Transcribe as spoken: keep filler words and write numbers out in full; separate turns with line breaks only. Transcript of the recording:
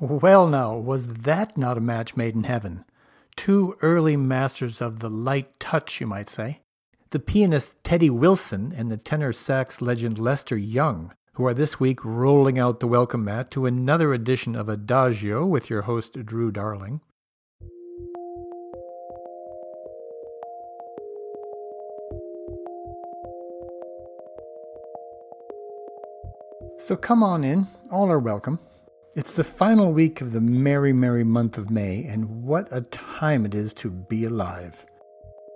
Well now, was that not a match made in heaven? Two early masters of the light touch, you might say. The pianist Teddy Wilson and the tenor sax legend Lester Young, who are this week rolling out the welcome mat to another edition of Adagio with your host Drew Darling. So come on in, all are welcome. It's the final week of the merry, merry month of May, and what a time it is to be alive.